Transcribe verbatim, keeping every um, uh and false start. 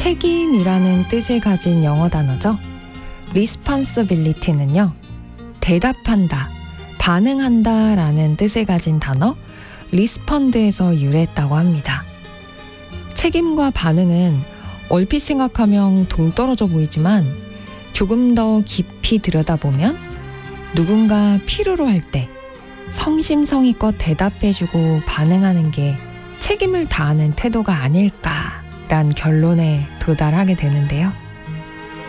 책임이라는 뜻을 가진 영어 단어죠. responsibility는요, 대답한다, 반응한다 라는 뜻을 가진 단어 respond에서 유래했다고 합니다. 책임과 반응은 얼핏 생각하면 동떨어져 보이지만 조금 더 깊이 들여다보면 누군가 필요로 할 때 성심성의껏 대답해주고 반응하는 게 책임을 다하는 태도가 아닐까란 결론에 도달하게 되는데요.